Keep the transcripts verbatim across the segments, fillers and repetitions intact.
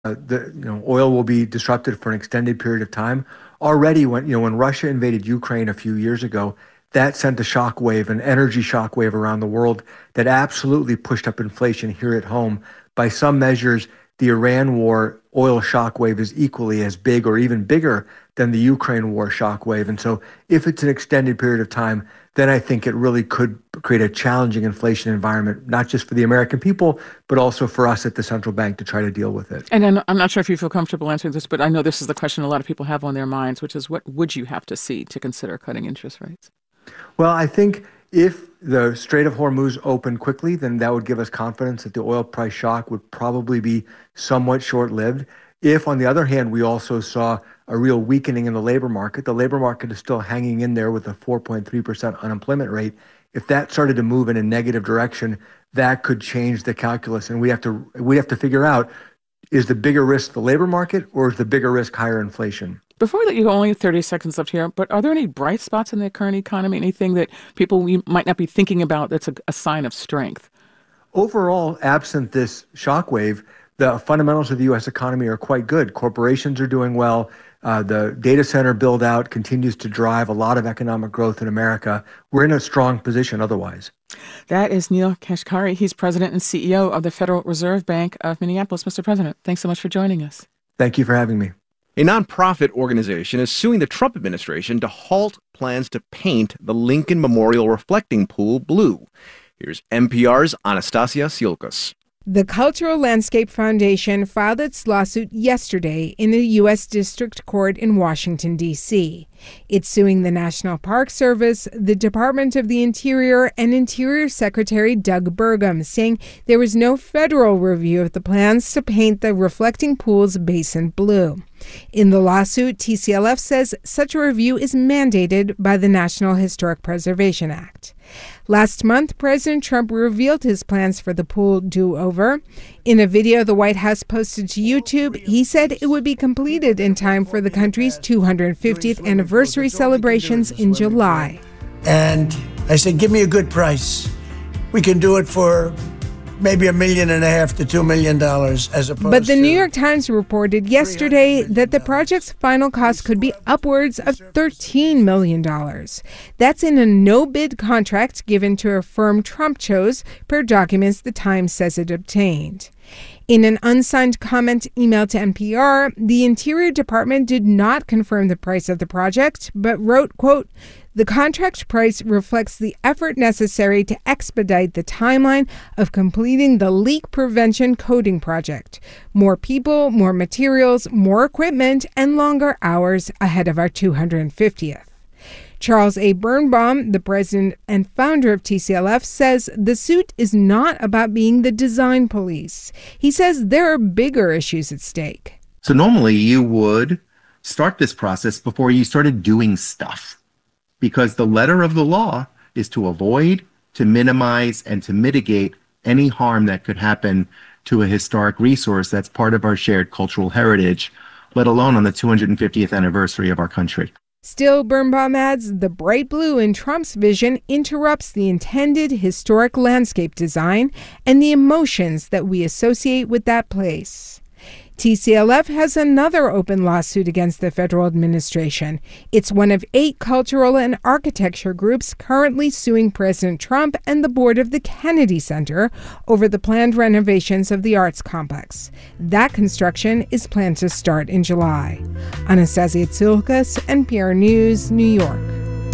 uh, the you know oil will be disrupted for an extended period of time. Already, when you know when Russia invaded Ukraine a few years ago, that sent a shockwave, an energy shockwave around the world that absolutely pushed up inflation here at home. By some measures, the Iran war oil shockwave is equally as big or even bigger than the Ukraine war shockwave. And so, if it's an extended period of time, then I think it really could create a challenging inflation environment, not just for the American people, but also for us at the central bank to try to deal with it. And then I'm not sure if you feel comfortable answering this, but I know this is the question a lot of people have on their minds, which is what would you have to see to consider cutting interest rates? Well, I think if the Strait of Hormuz opened quickly, then that would give us confidence that the oil price shock would probably be somewhat short-lived. If, on the other hand, we also saw a real weakening in the labor market, the labor market is still hanging in there with a four point three percent unemployment rate. If that started to move in a negative direction, that could change the calculus. And we have to we have to figure out, is the bigger risk the labor market or is the bigger risk higher inflation? Before we let you go, only thirty seconds left here, but are there any bright spots in the current economy, anything that people we might not be thinking about that's a, a sign of strength? Overall, absent this shockwave, the fundamentals of the U S economy are quite good. Corporations are doing well. Uh, the data center build out continues to drive a lot of economic growth in America. We're in a strong position otherwise. That is Neel Kashkari. He's president and C E O of the Federal Reserve Bank of Minneapolis. Mister President, thanks so much for joining us. Thank you for having me. A nonprofit organization is suing the Trump administration to halt plans to paint the Lincoln Memorial Reflecting Pool blue. Here's N P R's Anastasia Siolkas. The Cultural Landscape Foundation filed its lawsuit yesterday in the U S District Court in Washington, D C It's suing the National Park Service, the Department of the Interior, and Interior Secretary Doug Burgum, saying there was no federal review of the plans to paint the reflecting pool's basin blue. In the lawsuit, T C L F says such a review is mandated by the National Historic Preservation Act. Last month, President Trump revealed his plans for the pool do-over. In a video the White House posted to YouTube, he said it would be completed in time for the country's two hundred fiftieth anniversary celebrations in July. And I said, give me a good price. We can do it for maybe a million and a half to two million dollars as opposed to... But the New York Times reported yesterday that the project's final cost could be upwards of thirteen million dollars. That's in a no-bid contract given to a firm Trump chose, per documents the Times says it obtained. In an unsigned comment emailed to N P R, the Interior Department did not confirm the price of the project, but wrote, quote, "The contract price reflects the effort necessary to expedite the timeline of completing the leak prevention coating project. More people, more materials, more equipment, and longer hours ahead of our two hundred fiftieth. Charles A. Birnbaum, the president and founder of T C L F, says the suit is not about being the design police. He says there are bigger issues at stake. So normally you would start this process before you started doing stuff, because the letter of the law is to avoid, to minimize, and to mitigate any harm that could happen to a historic resource that's part of our shared cultural heritage, let alone on the two hundred fiftieth anniversary of our country. Still, Birnbaum adds, the bright blue in Trump's vision interrupts the intended historic landscape design and the emotions that we associate with that place. T C L F has another open lawsuit against the federal administration. It's one of eight cultural and architecture groups currently suing President Trump and the board of the Kennedy Center over the planned renovations of the arts complex. That construction is planned to start in July. Anastasia Tsilkas, N P R News, New York.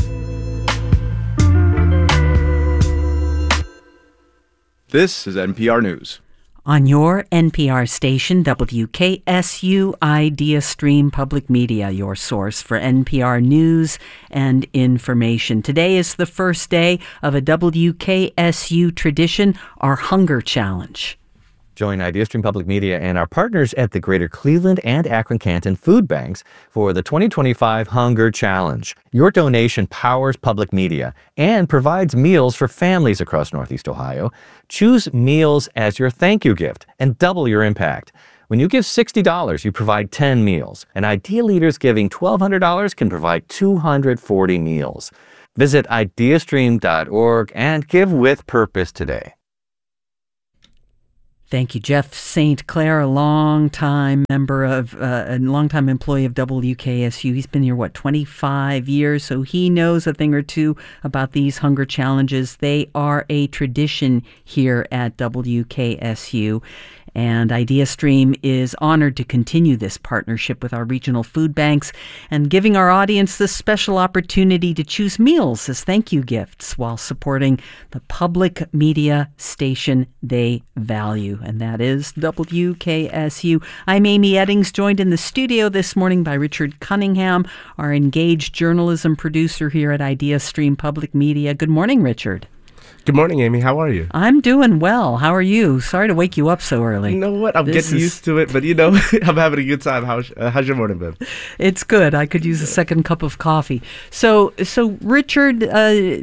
This is N P R News. On your N P R station, W K S U Idea Stream Public Media, your source for N P R news and information. Today is the first day of a W K S U tradition, our Hunger Challenge. Join IdeaStream Public Media and our partners at the Greater Cleveland and Akron Canton Food Banks for the twenty twenty-five Hunger Challenge. Your donation powers public media and provides meals for families across Northeast Ohio. Choose meals as your thank you gift and double your impact. When you give sixty dollars, you provide ten meals, and Idea Leaders giving twelve hundred dollars can provide two hundred forty meals. Visit ideastream dot org and give with purpose today. Thank you, Jeff Saint Clair, a longtime member of, uh, a longtime employee of W K S U. He's been here, what, twenty-five years, so he knows a thing or two about these hunger challenges. They are a tradition here at W K S U. And IdeaStream is honored to continue this partnership with our regional food banks and giving our audience this special opportunity to choose meals as thank you gifts while supporting the public media station they value. And that is W K S U. I'm Amy Eddings, joined in the studio this morning by Richard Cunningham, our engaged journalism producer here at IdeaStream Public Media. Good morning, Richard. Good morning, Amy. How are you? I'm doing well. How are you? Sorry to wake you up so early. You know what? I'm This getting is- used to it, but you know, I'm having a good time. How's, uh, how's your morning been? It's good. I could use a second cup of coffee. So, so Richard, uh,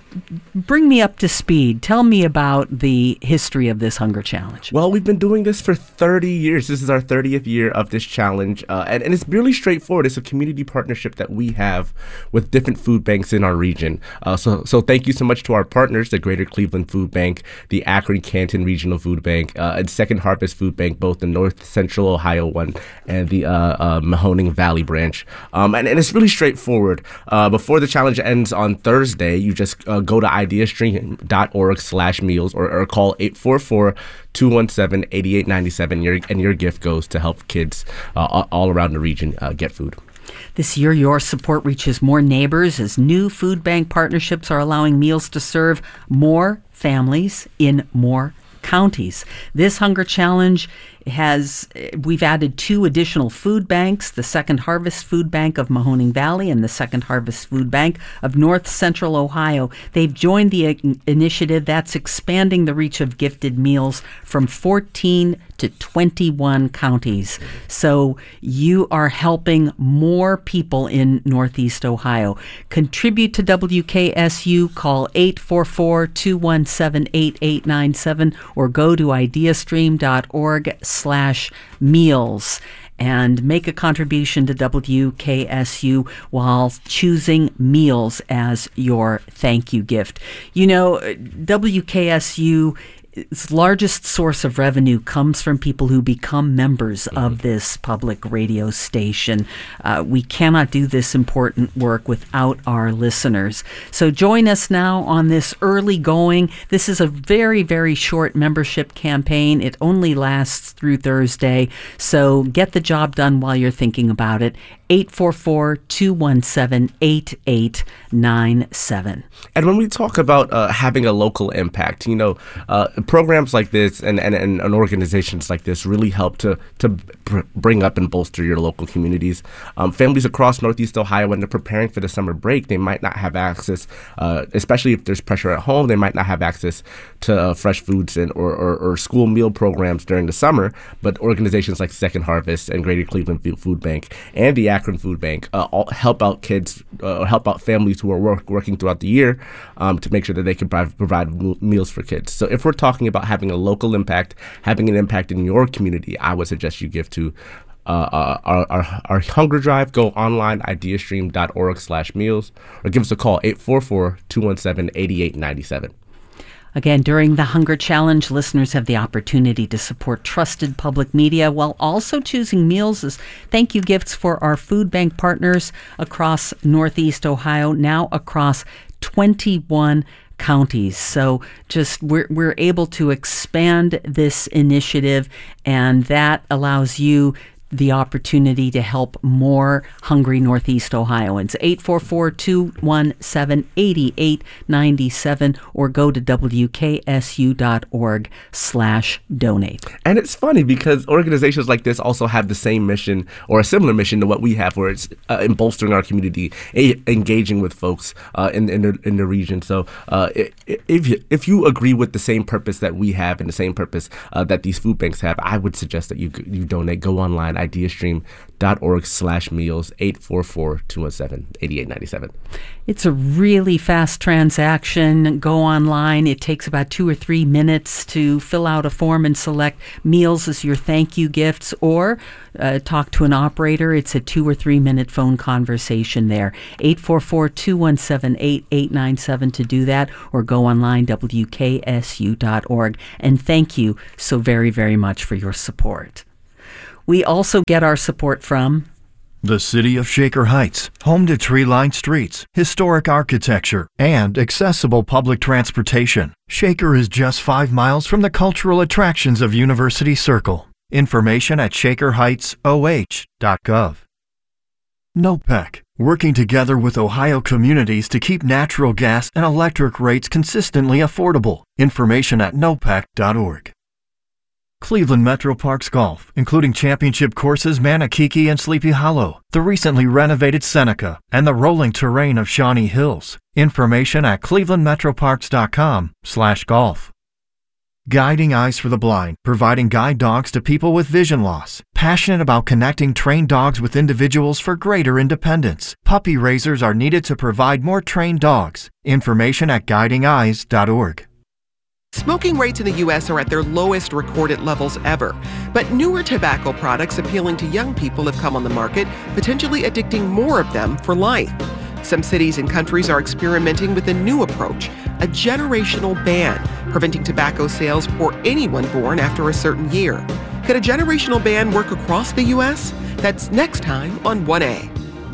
bring me up to speed. Tell me about the history of this hunger challenge. Well, we've been doing this for thirty years. This is our thirtieth year of this challenge, uh, and, and it's really straightforward. It's a community partnership that we have with different food banks in our region. Uh, so, so thank you so much to our partners, the Greater Cleveland Food Bank, the Akron Canton Regional Food Bank, uh, and Second Harvest Food Bank, both the North Central Ohio one and the uh, uh, Mahoning Valley branch. Um, and, and it's really straightforward. Uh, before the challenge ends on Thursday, you just uh, go to ideastream.org slash meals or, or call eight four four, two one seven, eight eight nine seven, your, and your gift goes to help kids uh, all around the region uh, get food. This year, your support reaches more neighbors as new food bank partnerships are allowing meals to serve more families in more counties. This hunger challenge has, we've added two additional food banks, the Second Harvest Food Bank of Mahoning Valley and the Second Harvest Food Bank of North Central Ohio. They've joined the initiative that's expanding the reach of gifted meals from fourteen to twenty-one counties. So you are helping more people in Northeast Ohio. Contribute to W K S U, call eight four four, two one seven, eight eight nine seven or go to ideastream.org slash meals and make a contribution to W K S U while choosing meals as your thank you gift. You know, W K S U, its largest source of revenue comes from people who become members of this public radio station. Uh, we cannot do this important work without our listeners. So join us now on this early going. This is a very, very short membership campaign. It only lasts through Thursday. So get the job done while you're thinking about it. eight four four, two one seven, eight eight nine seven. And when we talk about uh, having a local impact, you know, uh, programs like this and, and, and organizations like this really help to to br- bring up and bolster your local communities. Um, families across Northeast Ohio, when they're preparing for the summer break, they might not have access, uh, especially if there's pressure at home, they might not have access to uh, fresh foods and or, or, or school meal programs during the summer. But organizations like Second Harvest and Greater Cleveland Food Bank and the Akron Food Bank uh, all help out kids, uh, help out families who are work, working throughout the year um, to make sure that they can provide, provide meals for kids. So if we're talking about having a local impact, having an impact in your community, I would suggest you give to uh, uh, our, our, our hunger drive. Go online, ideastream.org slash meals, or give us a call, eight four four, two one seven, eight eight nine seven. Again, during the Hunger Challenge, listeners have the opportunity to support trusted public media while also choosing meals as thank you gifts for our food bank partners across Northeast Ohio, now across twenty-one counties. So just we're we're able to expand this initiative, and that allows you the opportunity to help more hungry Northeast Ohioans. eight four four, two one seven, eight eight nine seven or go to W K S U dot org slash donate. And it's funny because organizations like this also have the same mission or a similar mission to what we have, where it's uh, in bolstering our community, a- engaging with folks uh, in, in, the, in the region. So uh, if, you, if you agree with the same purpose that we have and the same purpose uh, that these food banks have, I would suggest that you you donate. Go online, ideastream.org slash meals, eight four four, two one seven, eight eight nine seven. It's a really fast transaction. Go online. It takes about two or three minutes to fill out a form and select meals as your thank you gifts, or uh, talk to an operator. It's a two or three minute phone conversation there. eight four four, two one seven, eight eight nine seven to do that, or go online, W K S U dot org. And thank you so very, very much for your support. We also get our support from the city of Shaker Heights, home to tree-lined streets, historic architecture, and accessible public transportation. Shaker is just five miles from the cultural attractions of University Circle. Information at shaker heights o h dot gov. NOPEC, working together with Ohio communities to keep natural gas and electric rates consistently affordable. Information at nopec dot org. Cleveland Metro Parks Golf, including championship courses Manakiki and Sleepy Hollow, the recently renovated Seneca, and the rolling terrain of Shawnee Hills. Information at cleveland metro parks dot com slash golf. Guiding Eyes for the Blind, providing guide dogs to people with vision loss. Passionate about connecting trained dogs with individuals for greater independence. Puppy raisers are needed to provide more trained dogs. Information at guiding eyes dot org. Smoking rates in the U S are at their lowest recorded levels ever. But newer tobacco products appealing to young people have come on the market, potentially addicting more of them for life. Some cities and countries are experimenting with a new approach, a generational ban, preventing tobacco sales for anyone born after a certain year. Could a generational ban work across the U S? That's next time on one A.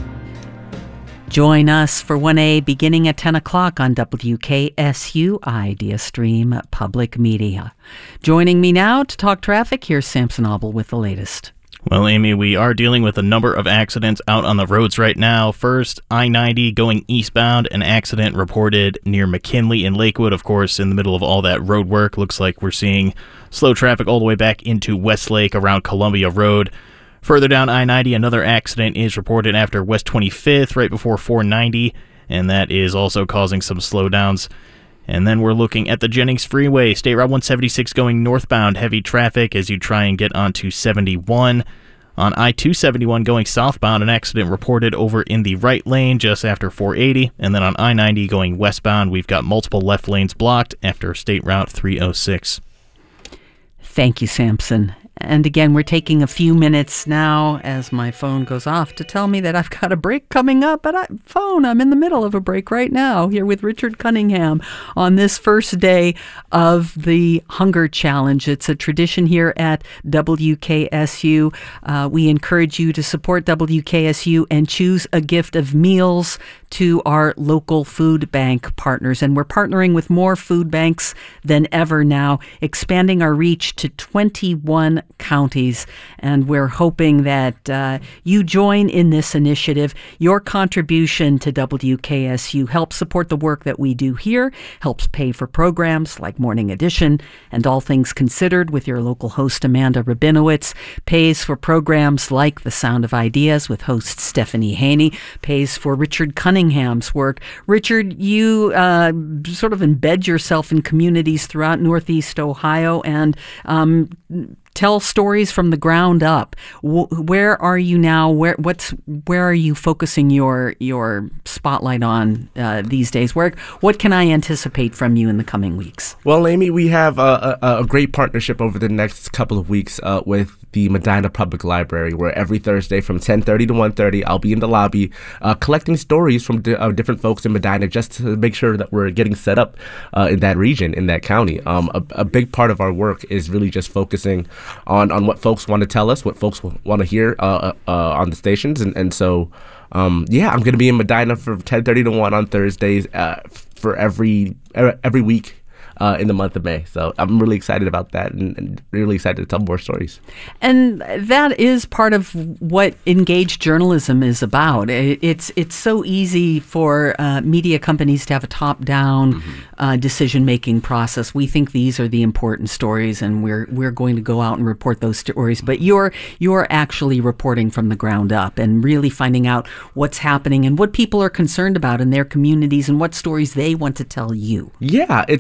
Join us for one A beginning at ten o'clock on W K S U IdeaStream Public Media. Joining me now to talk traffic, here's Samson Obel with the latest. Well, Amy, we are dealing with a number of accidents out on the roads right now. First, I ninety going eastbound, an accident reported near McKinley in Lakewood. Of course, in the middle of all that road work, looks like we're seeing slow traffic all the way back into Westlake around Columbia Road. Further down I ninety, another accident is reported after West twenty-fifth, right before four ninety, and that is also causing some slowdowns. And then we're looking at the Jennings Freeway, State Route one seventy-six going northbound, heavy traffic as you try and get onto seventy-one. On I two seventy-one going southbound, an accident reported over in the right lane just after four eighty. And then on I ninety going westbound, we've got multiple left lanes blocked after State Route three oh six. Thank you, Samson. And again, we're taking a few minutes now as my phone goes off to tell me that I've got a break coming up. But I, phone, I'm in the middle of a break right now here with Richard Cunningham on this first day of the Hunger Challenge. It's a tradition here at W K S U. Uh, we encourage you to support W K S U and choose a gift of meals to our local food bank partners. And we're partnering with more food banks than ever now, expanding our reach to twenty-one counties. And we're hoping that uh, you join in this initiative. Your contribution to W K S U helps support the work that we do here, helps pay for programs like Morning Edition and All Things Considered with your local host Amanda Rabinowitz, pays for programs like The Sound of Ideas with host Stephanie Haney, pays for Richard Cunningham's work. Richard, you uh, sort of embed yourself in communities throughout Northeast Ohio and um, tell stories from the ground up. W- where are you now? Where what's where are you focusing your your spotlight on uh, these days? Where what can I anticipate from you in the coming weeks? Well, Amy, we have a, a, a great partnership over the next couple of weeks uh, with the Medina Public Library, where every Thursday from ten thirty to one thirty, I'll be in the lobby uh, collecting stories from di- uh, different folks in Medina just to make sure that we're getting set up uh, in that region, in that county. Um, a, a big part of our work is really just focusing on, on what folks want to tell us, what folks w- want to hear uh, uh, on the stations. And, and so, um, yeah, I'm going to be in Medina from ten thirty to one on Thursdays uh, for every every week. Uh, in the month of May. So I'm really excited about that and, and really excited to tell more stories. And that is part of what engaged journalism is about. It, it's it's so easy for uh, media companies to have a top-down mm-hmm. uh, decision-making process. We think these are the important stories and we're we're going to go out and report those stories. But you're you're actually reporting from the ground up and really finding out what's happening and what people are concerned about in their communities and what stories they want to tell you. Yeah, it's it's really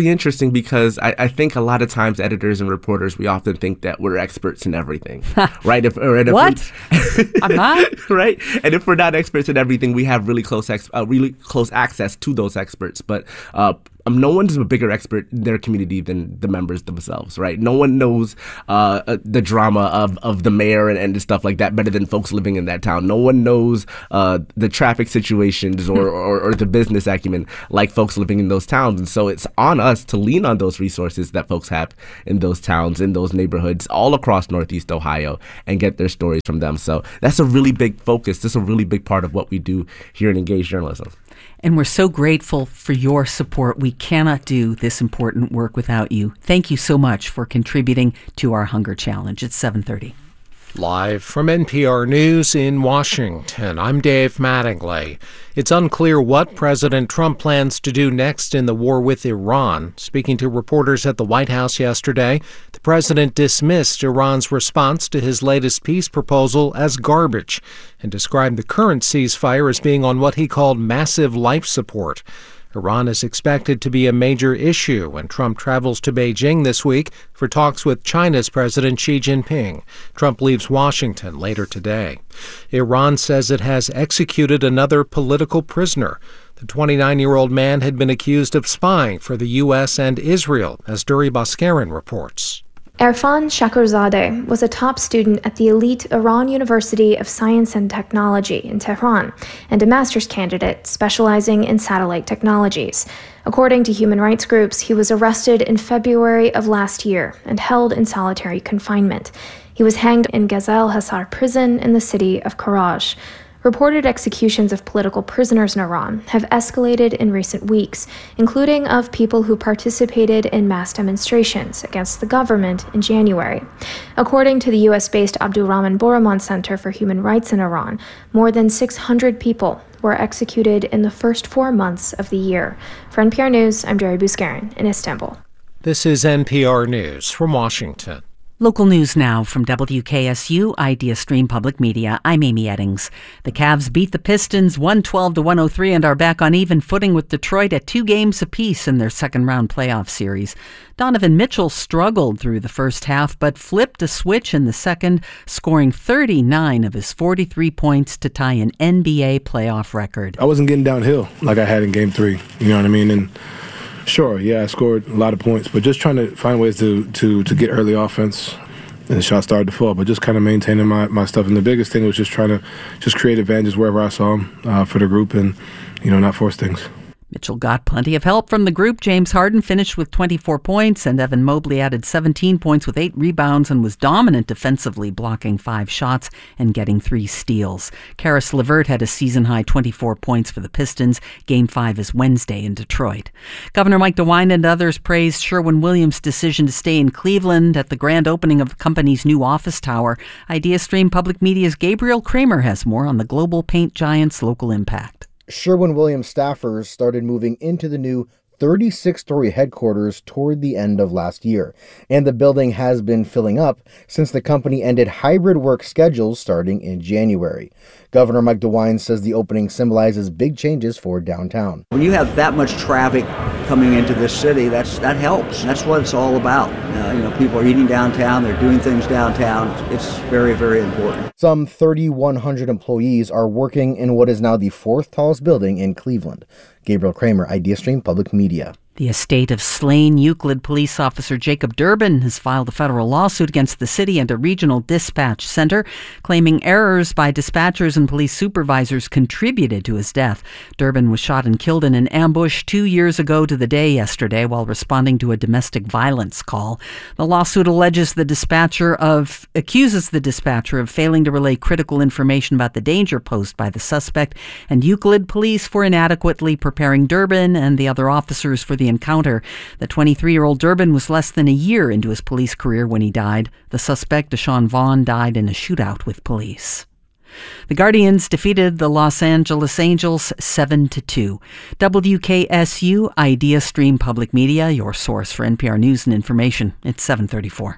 really interesting because I, I think a lot of times editors and reporters, we often think that we're experts in everything, right? If, or, if what? I'm not. Right? And if we're not experts in everything, we have really close ex- uh, really close access to those experts. But uh, Um, no one's a bigger expert in their community than the members themselves, right? No one knows uh, uh, the drama of, of the mayor and, and stuff like that better than folks living in that town. No one knows uh, the traffic situations or, or, or the business acumen like folks living in those towns. And so it's on us to lean on those resources that folks have in those towns, in those neighborhoods, all across Northeast Ohio, and get their stories from them. So that's a really big focus. That's a really big part of what we do here in Engaged Journalism. And we're so grateful for your support. We cannot do this important work without you. Thank you so much for contributing to our hunger challenge. It's seven thirty. Live from N P R News in Washington, I'm Dave Mattingly. It's unclear what President Trump plans to do next in the war with Iran. Speaking to reporters at the White House yesterday, the president dismissed Iran's response to his latest peace proposal as garbage and described the current ceasefire as being on what he called massive life support. Iran is expected to be a major issue when Trump travels to Beijing this week for talks with China's President Xi Jinping. Trump leaves Washington later today. Iran says it has executed another political prisoner. The twenty-nine-year-old man had been accused of spying for the U S and Israel, as Duri Baskarin reports. Erfan Shakurzadeh was a top student at the elite Iran University of Science and Technology in Tehran and a master's candidate specializing in satellite technologies. According to human rights groups, he was arrested in February of last year and held in solitary confinement. He was hanged in Ghazal Hasar prison in the city of Karaj. Reported executions of political prisoners in Iran have escalated in recent weeks, including of people who participated in mass demonstrations against the government in January. According to the U S-based Abdurrahman Borahman Center for Human Rights in Iran, more than six hundred people were executed in the first four months of the year. For N P R News, I'm Duri Baskarin in Istanbul. This is N P R News from Washington. Local news now from W K S U Idea Stream Public Media. I'm Amy Eddings. The Cavs beat the Pistons one twelve to one oh three and are back on even footing with Detroit at two games apiece in their second-round playoff series. Donovan Mitchell struggled through the first half, but flipped a switch in the second, scoring thirty-nine of his forty-three points to tie an N B A playoff record. I wasn't getting downhill like I had in Game three, you know what I mean? And sure, yeah, I scored a lot of points, but just trying to find ways to to, to get early offense, and the shot started to fall, but just kind of maintaining my, my stuff. And the biggest thing was just trying to just create advantages wherever I saw them uh, for the group and, you know, not force things. Mitchell got plenty of help from the group. James Harden finished with twenty-four points, and Evan Mobley added seventeen points with eight rebounds and was dominant defensively, blocking five shots and getting three steals. Karis LeVert had a season-high twenty-four points for the Pistons. Game five is Wednesday in Detroit. Governor Mike DeWine and others praised Sherwin-Williams' decision to stay in Cleveland at the grand opening of the company's new office tower. IdeaStream Public Media's Gabriel Kramer has more on the global paint giant's local impact. Sherwin-Williams staffers started moving into the new thirty-six story headquarters toward the end of last year, and the building has been filling up since the company ended hybrid work schedules starting in January. Governor Mike DeWine says the opening symbolizes big changes for downtown. When you have that much traffic coming into this city, that's that helps. That's what it's all about. Uh, you know, people are eating downtown, they're doing things downtown. It's very, very important. Some thirty-one hundred employees are working in what is now the fourth tallest building in Cleveland. Gabriel Kramer, IdeaStream Public Media. The estate of slain Euclid police officer Jacob Durbin has filed a federal lawsuit against the city and a regional dispatch center, claiming errors by dispatchers and police supervisors contributed to his death. Durbin was shot and killed in an ambush two years ago to the day yesterday while responding to a domestic violence call. The lawsuit alleges the dispatcher of accuses the dispatcher of failing to relay critical information about the danger posed by the suspect, and Euclid police for inadequately preparing Durbin and the other officers for the encounter. The twenty-three-year-old Durbin was less than a year into his police career when he died. The suspect, Deshaun Vaughn, died in a shootout with police. The Guardians defeated the Los Angeles Angels seven to two. W K S U IdeaStream Public Media, your source for N P R news and information. It's seven thirty-four.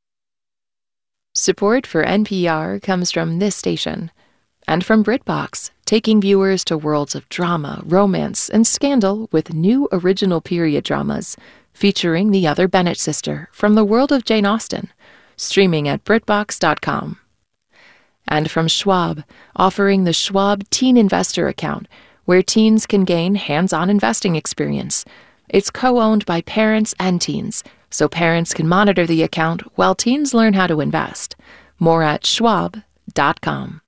Support for N P R comes from this station and from BritBox, taking viewers to worlds of drama, romance, and scandal with new original period dramas. featuring the other Bennett sister from the world of Jane Austen, streaming at BritBox dot com. And from Schwab, offering the Schwab Teen Investor Account, where teens can gain hands-on investing experience. It's co-owned by parents and teens, so parents can monitor the account while teens learn how to invest. More at schwab dot com.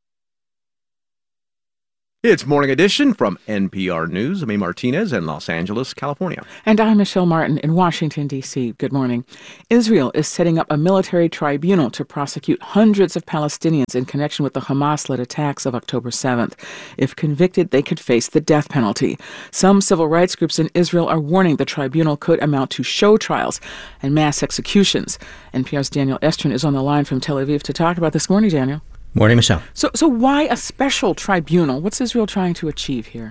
It's Morning Edition from N P R News. I'm A. Martinez in Los Angeles, California. And I'm Michelle Martin in Washington, D C. Good morning. Israel is setting up a military tribunal to prosecute hundreds of Palestinians in connection with the Hamas-led attacks of October seventh. If convicted, they could face the death penalty. Some civil rights groups in Israel are warning the tribunal could amount to show trials and mass executions. N P R's Daniel Estrin is on the line from Tel Aviv to talk about this. Morning, Daniel. Morning, Michelle. So, so why a special tribunal? What's Israel trying to achieve here?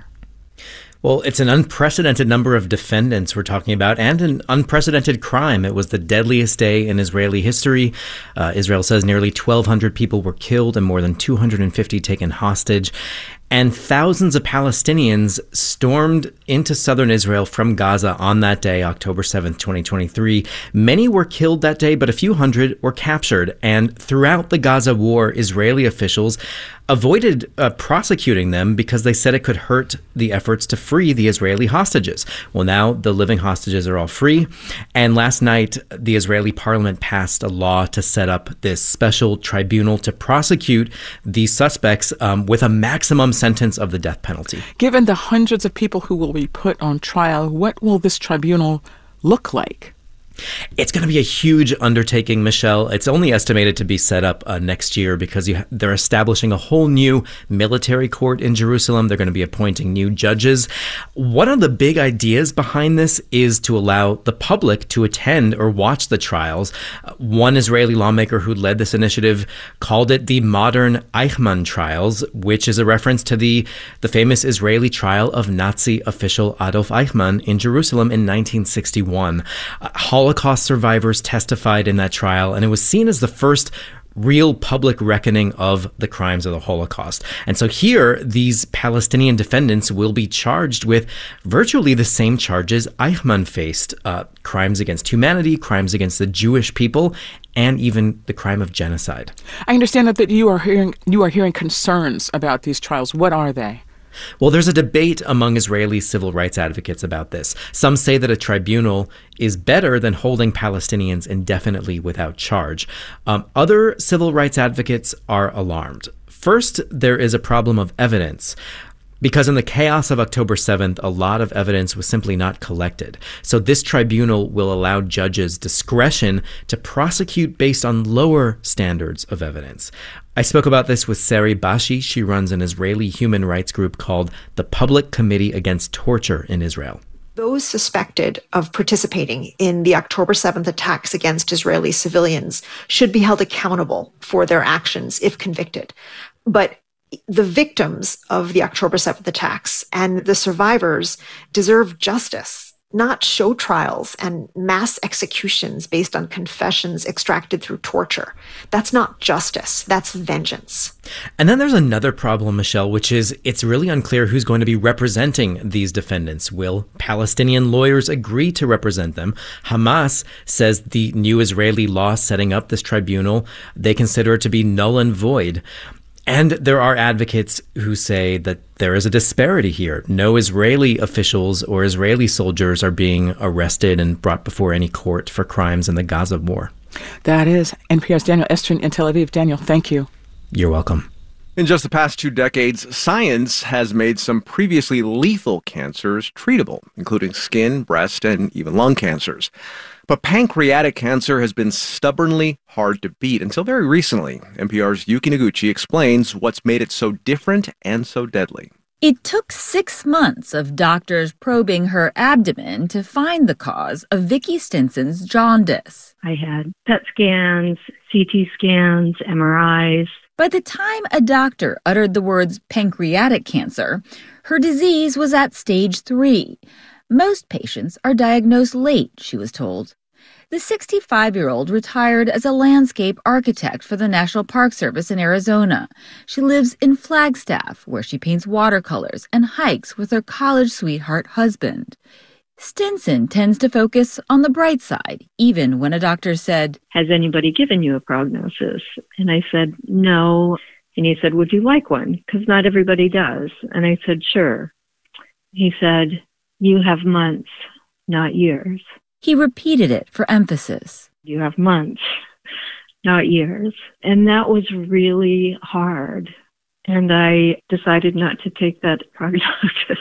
Well, it's an unprecedented number of defendants we're talking about, and an unprecedented crime. It was the deadliest day in Israeli history. Uh, Israel says nearly twelve hundred people were killed and more than two hundred fifty taken hostage. And thousands of Palestinians stormed into southern Israel from Gaza on that day, October seventh, twenty twenty-three. Many were killed that day, but a few hundred were captured. And throughout the Gaza war, Israeli officials avoided uh, prosecuting them because they said it could hurt the efforts to free the Israeli hostages. Well, now the living hostages are all free. And last night, the Israeli parliament passed a law to set up this special tribunal to prosecute these suspects um, with a maximum sentence of the death penalty. Given the hundreds of people who will be put on trial, what will this tribunal look like? It's going to be a huge undertaking, Michelle. It's only estimated to be set up uh, next year because you, they're establishing a whole new military court in Jerusalem. They're going to be appointing new judges. One of the big ideas behind this is to allow the public to attend or watch the trials. Uh, one Israeli lawmaker who led this initiative called it the modern Eichmann trials, which is a reference to the, the famous Israeli trial of Nazi official Adolf Eichmann in Jerusalem in nineteen sixty-one. Uh, Holocaust survivors testified in that trial, and it was seen as the first real public reckoning of the crimes of the Holocaust. And so here, these Palestinian defendants will be charged with virtually the same charges Eichmann faced, uh, crimes against humanity, crimes against the Jewish people, and even the crime of genocide. I understand that, that you are hearing you are hearing concerns about these trials. What are they? Well, there's a debate among Israeli civil rights advocates about this. Some say that a tribunal is better than holding Palestinians indefinitely without charge. Um, other civil rights advocates are alarmed. First, there is a problem of evidence. Because in the chaos of October seventh, a lot of evidence was simply not collected. So this tribunal will allow judges discretion to prosecute based on lower standards of evidence. I spoke about this with Sari Bashi. She runs an Israeli human rights group called the Public Committee Against Torture in Israel. Those suspected of participating in the October seventh attacks against Israeli civilians should be held accountable for their actions if convicted. But the victims of the October seventh attacks and the survivors deserve justice, not show trials and mass executions based on confessions extracted through torture. That's not justice. That's vengeance. And then there's another problem, Michelle, which is it's really unclear who's going to be representing these defendants. Will Palestinian lawyers agree to represent them? Hamas says the new Israeli law setting up this tribunal, they consider it to be null and void. And there are advocates who say that there is a disparity here. No Israeli officials or Israeli soldiers are being arrested and brought before any court for crimes in the Gaza war. That is N P R's Daniel Estrin in Tel Aviv. Daniel, thank you. You're welcome. In just the past two decades, science has made some previously lethal cancers treatable, including skin, breast, and even lung cancers. But pancreatic cancer has been stubbornly hard to beat until very recently. N P R's Yuki Noguchi explains what's made it so different and so deadly. It took six months of doctors probing her abdomen to find the cause of Vicky Stinson's jaundice. I had P E T scans, C T scans, M R Is. By the time a doctor uttered the words pancreatic cancer, her disease was at stage three. Most patients are diagnosed late, she was told. The sixty-five-year-old retired as a landscape architect for the National Park Service in Arizona. She lives in Flagstaff, where she paints watercolors and hikes with her college sweetheart husband. Stinson tends to focus on the bright side, even when a doctor said, "Has anybody given you a prognosis?" And I said, "No." And he said, "Would you like one? Because not everybody does." And I said, "Sure." He said, "You have months, not years." He repeated it for emphasis. "You have months, not years." And that was really hard. And I decided not to take that prognosis.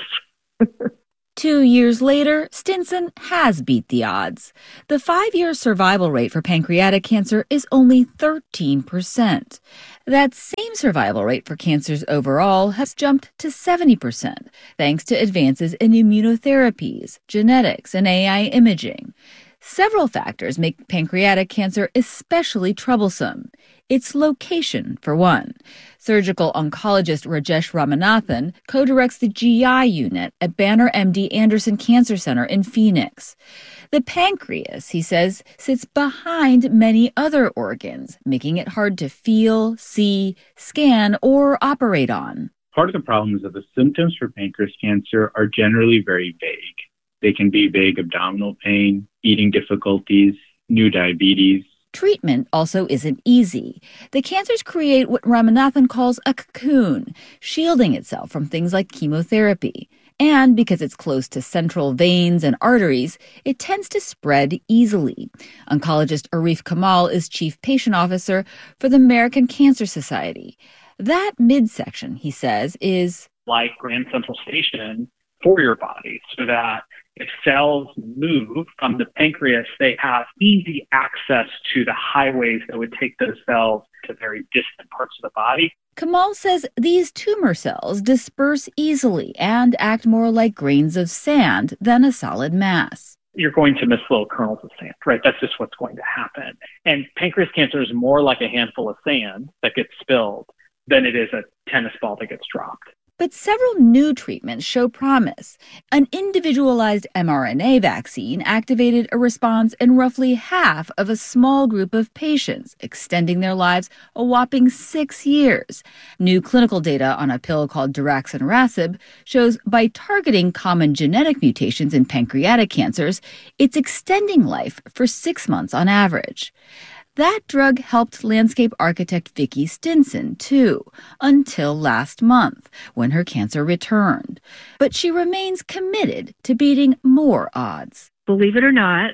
Two years later, Stinson has beat the odds. The five-year survival rate for pancreatic cancer is only thirteen percent. That same survival rate for cancers overall has jumped to seventy percent, thanks to advances in immunotherapies, genetics, and A I imaging. Several factors make pancreatic cancer especially troublesome. Its location, for one. Surgical oncologist Rajesh Ramanathan co-directs the G I unit at Banner M D Anderson Cancer Center in Phoenix. The pancreas, he says, sits behind many other organs, making it hard to feel, see, scan, or operate on. Part of the problem is that the symptoms for pancreas cancer are generally very vague. They can be vague abdominal pain, eating difficulties, new diabetes. Treatment also isn't easy. The cancers create what Ramanathan calls a cocoon, shielding itself from things like chemotherapy. And because it's close to central veins and arteries, it tends to spread easily. Oncologist Arif Kamal is chief patient officer for the American Cancer Society. That midsection, he says, is like Grand Central Station for your body, so that if cells move from the pancreas, they have easy access to the highways that would take those cells to very distant parts of the body. Kamal says these tumor cells disperse easily and act more like grains of sand than a solid mass. You're going to miss little kernels of sand, right? That's just what's going to happen. And pancreas cancer is more like a handful of sand that gets spilled than it is a tennis ball that gets dropped. But several new treatments show promise. An individualized mRNA vaccine activated a response in roughly half of a small group of patients, extending their lives a whopping six years. New clinical data on a pill called daraxonrasib shows by targeting common genetic mutations in pancreatic cancers, it's extending life for six months on average. That drug helped landscape architect Vicki Stinson, too, until last month, when her cancer returned. But she remains committed to beating more odds. Believe it or not,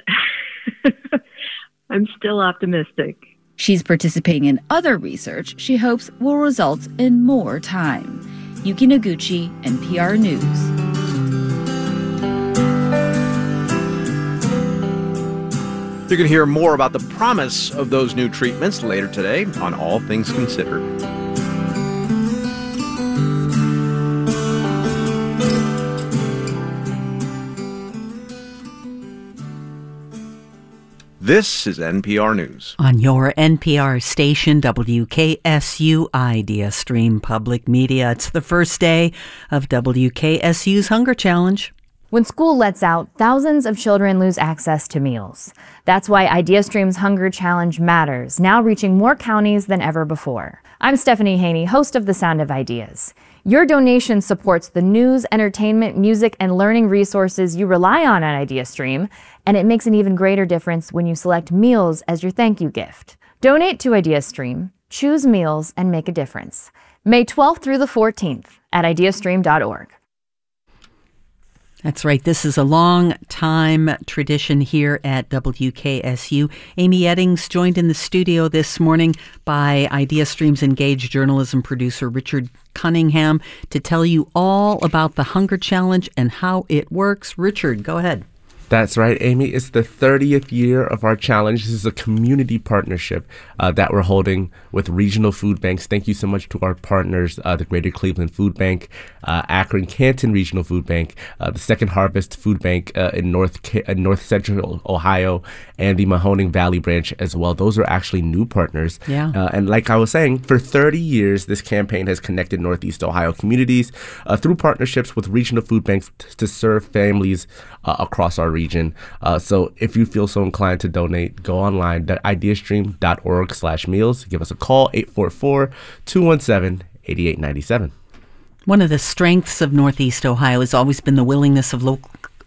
I'm still optimistic. She's participating in other research she hopes will result in more time. Yuki Noguchi, N P R News. You can hear more about the promise of those new treatments later today on All Things Considered. This is N P R News. On your N P R station, W K S U Idea Stream Public Media. It's the first day of W K S U's Hunger Challenge. When school lets out, thousands of children lose access to meals. That's why IdeaStream's Hunger Challenge matters, now reaching more counties than ever before. I'm Stephanie Haney, host of The Sound of Ideas. Your donation supports the news, entertainment, music, and learning resources you rely on at IdeaStream, and it makes an even greater difference when you select meals as your thank you gift. Donate to IdeaStream, choose meals, and make a difference. May twelfth through the fourteenth at ideastream dot org. That's right. This is a long time tradition here at W K S U. Amy Eddings joined in the studio this morning by IdeaStream's engaged journalism producer Richard Cunningham to tell you all about the Hunger Challenge and how it works. Richard, go ahead. That's right, Amy. It's the thirtieth year of our challenge. This is a community partnership uh, that we're holding with regional food banks. Thank you so much to our partners, uh, the Greater Cleveland Food Bank, uh, Akron Canton Regional Food Bank, uh, the Second Harvest Food Bank uh, in North uh, North Central Ohio, and the Mahoning Valley branch as well. Those are actually new partners. Yeah. Uh, and like I was saying, for thirty years, this campaign has connected Northeast Ohio communities uh, through partnerships with regional food banks t- to serve families uh, across our region. Region. Uh, so if you feel so inclined to donate, go online at ideastream dot org slash meals. Give us a call, eight four four, two one seven, eight eight nine seven. One of the strengths of Northeast Ohio has always been the willingness of local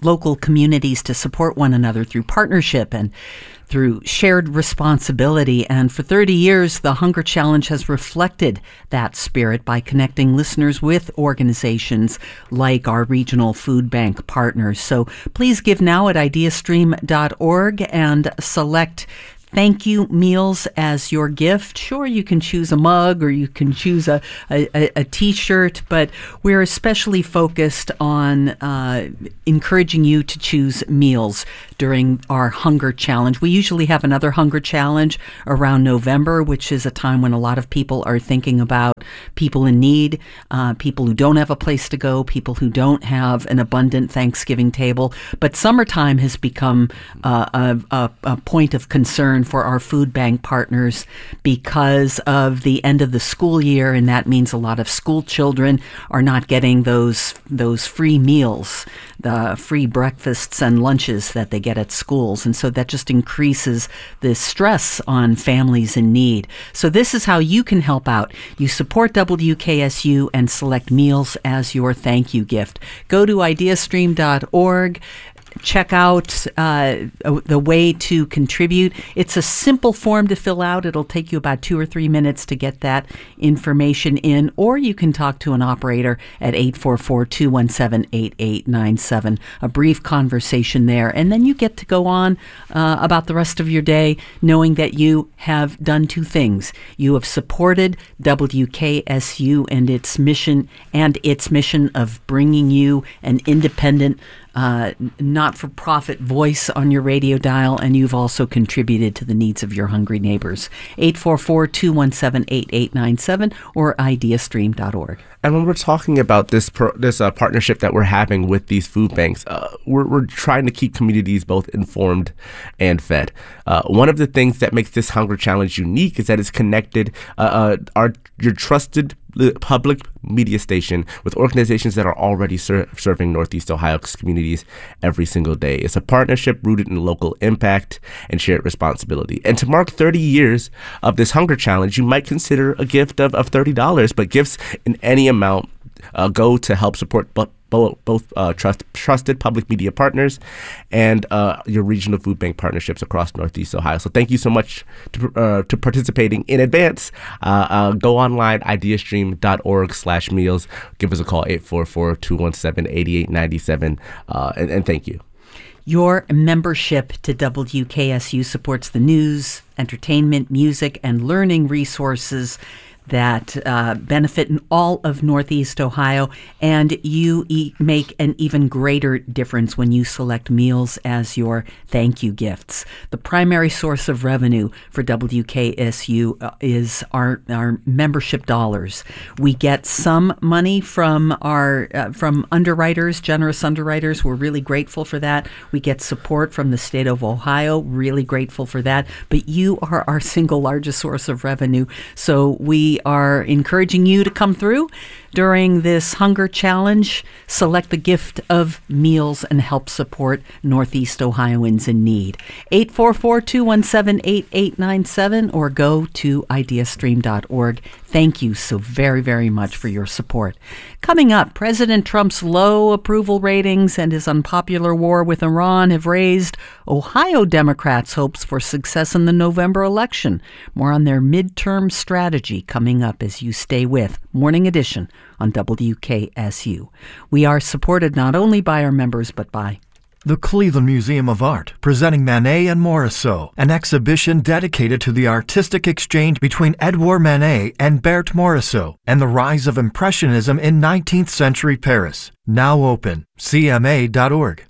local communities to support one another through partnership and through shared responsibility. And for thirty years, the Hunger Challenge has reflected that spirit by connecting listeners with organizations like our regional food bank partners. So please give now at ideastream dot org and select Thank You Meals as your gift. Sure, you can choose a mug or you can choose a, a, a t-shirt, but we're especially focused on uh, encouraging you to choose meals during our Hunger Challenge. We usually have another Hunger Challenge around November, which is a time when a lot of people are thinking about people in need, uh, people who don't have a place to go, people who don't have an abundant Thanksgiving table. But summertime has become uh, a, a, a point of concern for our food bank partners because of the end of the school year, and that means a lot of school children are not getting those those free meals, the free breakfasts and lunches that they get at schools. And so that just increases the stress on families in need. So this is how you can help out. You support W K S U and select meals as your thank you gift. Go to ideastream dot org. Check out uh, the way to contribute. It's a simple form to fill out. It'll take you about two or three minutes to get that information in, or you can talk to an operator at eight four four, two one seven, eight eight nine seven. A brief conversation there, and then you get to go on uh, about the rest of your day knowing that you have done two things. You have supported W K S U and its mission and its mission of bringing you an independent Uh, not-for-profit voice on your radio dial, and you've also contributed to the needs of your hungry neighbors. eight four four, two one seven, eight eight nine seven or ideastream dot org. And when we're talking about this pro- this uh, partnership that we're having with these food banks, uh, we're, we're trying to keep communities both informed and fed. Uh, one of the things that makes this Hunger Challenge unique is that it's connected uh, uh, our your trusted public media station with organizations that are already ser- serving Northeast Ohio's communities every single day. It's a partnership rooted in local impact and shared responsibility. And to mark thirty years of this Hunger Challenge, you might consider a gift of, of thirty dollars, but gifts in any amount uh, go to help support bu- both, both uh, trust, trusted public media partners and uh, your regional food bank partnerships across Northeast Ohio. So thank you so much to, uh, to participating in advance. Uh, uh, go online, ideastream dot org slash meals. Give us a call, eight four four, two one seven, eight eight nine seven, uh, and, and thank you. Your membership to W K S U supports the news, entertainment, music, and learning resources that uh, benefit in all of Northeast Ohio, and you e- make an even greater difference when you select meals as your thank you gifts. The primary source of revenue for W K S U uh, is our our membership dollars. We get some money from our uh, from underwriters, generous underwriters. We're really grateful for that. We get support from the state of Ohio. Really grateful for that. But you are our single largest source of revenue, so we are encouraging you to come through during this Hunger Challenge. Select the gift of meals and help support Northeast Ohioans in need. eight four four, two one seven, eight eight nine seven or go to ideastream dot org. Thank you so very, very much for your support. Coming up, President Trump's low approval ratings and his unpopular war with Iran have raised Ohio Democrats' hopes for success in the November election. More on their midterm strategy coming up as you stay with Morning Edition on W K S U. We are supported not only by our members, but by the Cleveland Museum of Art, presenting Manet and Morisot, an exhibition dedicated to the artistic exchange between Edouard Manet and Berthe Morisot and the rise of Impressionism in nineteenth century Paris. Now open, C M A dot org.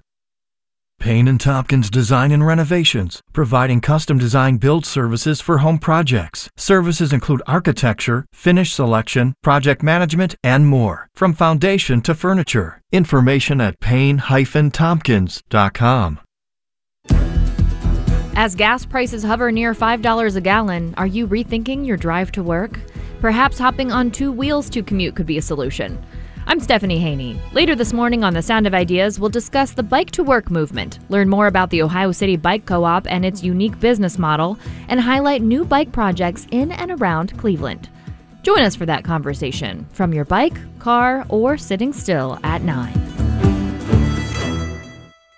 Payne and Tompkins Design and Renovations, providing custom design build services for home projects. Services include architecture, finish selection, project management, and more. From foundation to furniture. Information at payne dash tompkins dot com. As gas prices hover near five dollars a gallon, are you rethinking your drive to work? Perhaps hopping on two wheels to commute could be a solution. I'm Stephanie Haney. Later this morning on The Sound of Ideas, we'll discuss the Bike to Work movement, learn more about the Ohio City Bike Co-op and its unique business model, and highlight new bike projects in and around Cleveland. Join us for that conversation from your bike, car, or sitting still at nine.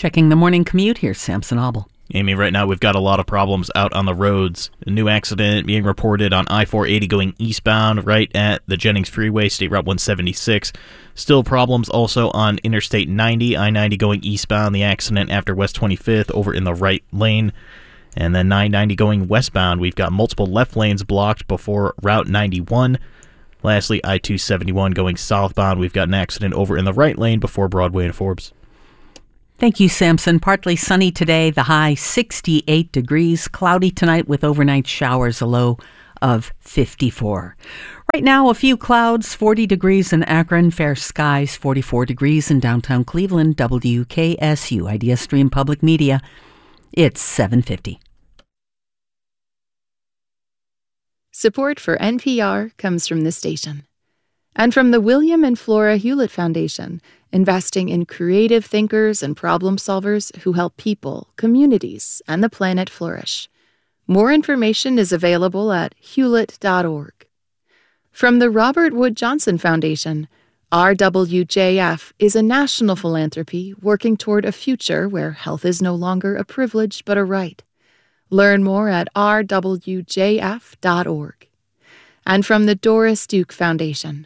Checking the morning commute, here's Samson Abel. Amy, right now we've got a lot of problems out on the roads. A new accident being reported on I four eighty going eastbound right at the Jennings Freeway, State Route one seventy-six. Still problems also on Interstate ninety, I ninety going eastbound, the accident after West twenty-fifth over in the right lane. And then nine ninety going westbound, we've got multiple left lanes blocked before Route ninety-one. Lastly, I two seventy-one going southbound, we've got an accident over in the right lane before Broadway and Forbes. Thank you, Samson. Partly sunny today, the high sixty-eight degrees. Cloudy tonight with overnight showers, a low of fifty-four. Right now, a few clouds, forty degrees in Akron, fair skies, forty-four degrees in downtown Cleveland, W K S U, Idea Stream Public Media. It's seven fifty. Support for N P R comes from this station. And from the William and Flora Hewlett Foundation, investing in creative thinkers and problem solvers who help people, communities, and the planet flourish. More information is available at hewlett dot org. From the Robert Wood Johnson Foundation, R W J F is a national philanthropy working toward a future where health is no longer a privilege but a right. Learn more at r w j f dot org. And from the Doris Duke Foundation.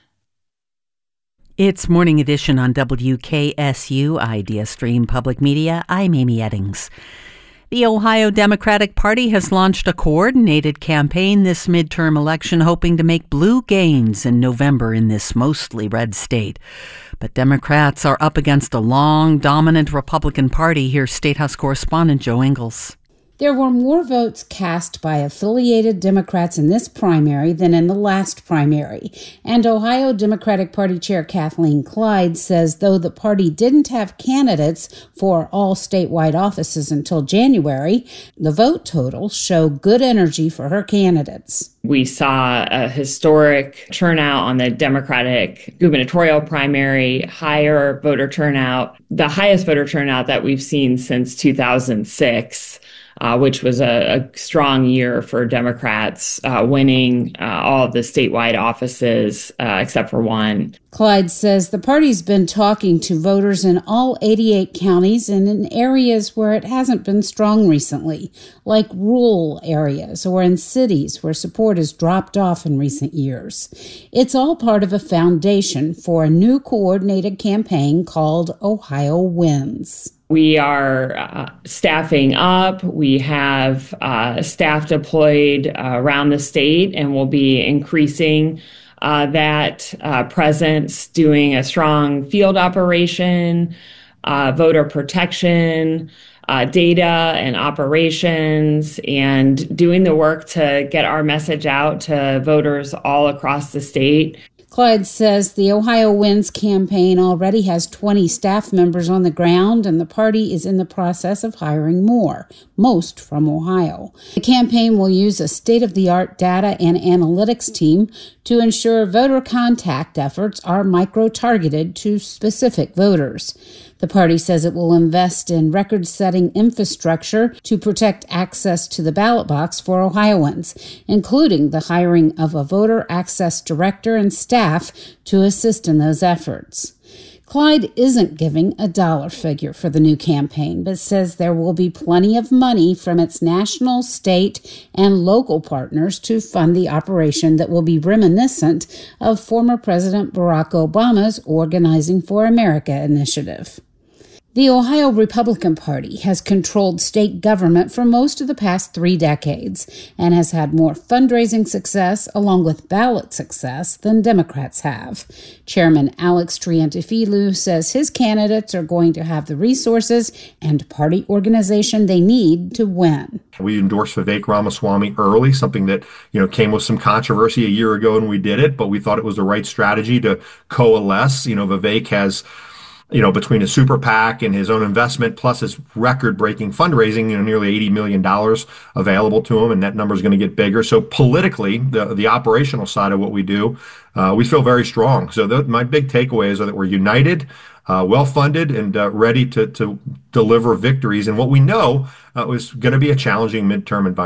It's Morning Edition on W K S U, Idea Stream Public Media. I'm Amy Eddings. The Ohio Democratic Party has launched a coordinated campaign this midterm election hoping to make blue gains in November in this mostly red state. But Democrats are up against a long, dominant Republican Party. Here's State House correspondent Joe Ingles. There were more votes cast by affiliated Democrats in this primary than in the last primary. And Ohio Democratic Party Chair Kathleen Clyde says though the party didn't have candidates for all statewide offices until January, the vote totals show good energy for her candidates. We saw a historic turnout on the Democratic gubernatorial primary, higher voter turnout, the highest voter turnout that we've seen since two thousand six. Uh, which was a, a strong year for Democrats, uh, winning uh, all of the statewide offices uh, except for one. Clyde says the party's been talking to voters in all eighty-eight counties and in areas where it hasn't been strong recently, like rural areas or in cities where support has dropped off in recent years. It's all part of a foundation for a new coordinated campaign called Ohio Wins. We are uh, staffing up. We have uh, staff deployed uh, around the state, and we'll be increasing uh, that uh, presence, doing a strong field operation, uh, voter protection, uh, data and operations, and doing the work to get our message out to voters all across the state. Clyde says the Ohio Wins campaign already has twenty staff members on the ground, and the party is in the process of hiring more, most from Ohio. The campaign will use a state-of-the-art data and analytics team to ensure voter contact efforts are micro-targeted to specific voters. The party says it will invest in record-setting infrastructure to protect access to the ballot box for Ohioans, including the hiring of a voter access director and staff to assist in those efforts. Clyde isn't giving a dollar figure for the new campaign, but says there will be plenty of money from its national, state, and local partners to fund the operation that will be reminiscent of former President Barack Obama's Organizing for America initiative. The Ohio Republican Party has controlled state government for most of the past three decades and has had more fundraising success along with ballot success than Democrats have. Chairman Alex Triantafilou says his candidates are going to have the resources and party organization they need to win. We endorsed Vivek Ramaswamy early, something that, you know, came with some controversy a year ago when we did it, but we thought it was the right strategy to coalesce. You know, Vivek has, you know, between his super PAC and his own investment, plus his record-breaking fundraising, you know, nearly eighty million dollars available to him, and that number is going to get bigger. So politically, the the operational side of what we do, uh, we feel very strong. So the, my big takeaways are that we're united, uh, well-funded, and uh, ready to, to deliver victories in what we know uh, was going to be a challenging midterm environment.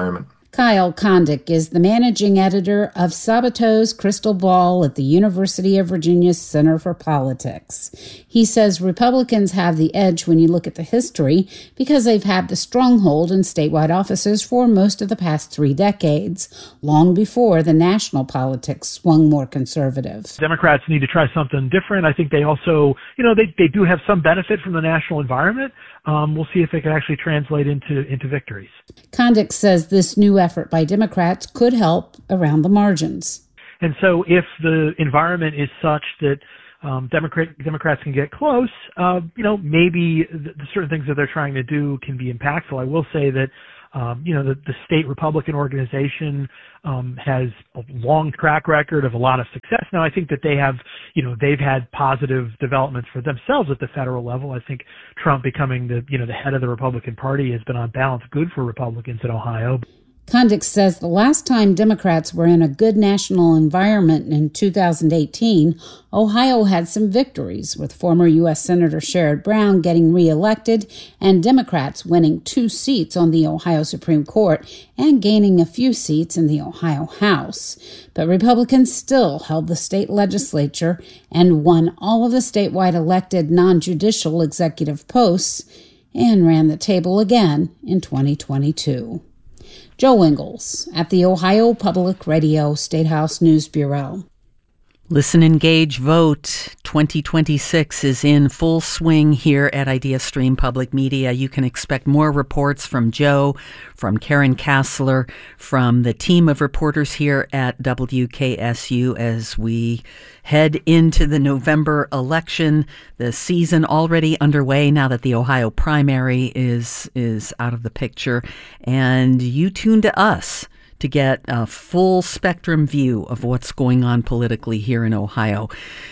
Kyle Kondik is the managing editor of Sabatow's Crystal Ball at the University of Virginia Center for Politics. He says Republicans have the edge when you look at the history because they've had the stronghold in statewide offices for most of the past three decades, long before the national politics swung more conservative. Democrats need to try something different. I think they also, you know, they, they do have some benefit from the national environment. Um, we'll see if it can actually translate into, into victories. Kondik says this new effort by Democrats could help around the margins. And so if the environment is such that um, Democrat, Democrats can get close, uh, you know, maybe the, the certain things that they're trying to do can be impactful. I will say that Um, you know, the, the state Republican organization um, has a long track record of a lot of success. Now, I think that they have, you know, they've had positive developments for themselves at the federal level. I think Trump becoming the, you know, the head of the Republican Party has been on balance good for Republicans in Ohio. Kondik says the last time Democrats were in a good national environment in two thousand eighteen, Ohio had some victories, with former U S Senator Sherrod Brown getting reelected and Democrats winning two seats on the Ohio Supreme Court and gaining a few seats in the Ohio House. But Republicans still held the state legislature and won all of the statewide elected non-judicial executive posts and ran the table again in twenty twenty-two. Joe Ingles at the Ohio Public Radio State House News Bureau. Listen, engage, vote. twenty twenty-six is in full swing here at IdeaStream Public Media. You can expect more reports from Joe, from Karen Kassler, from the team of reporters here at W K S U as we head into the November election. The season already underway now that the Ohio primary is is out of the picture. And you tune to us to get a full spectrum view of what's going on politically here in Ohio.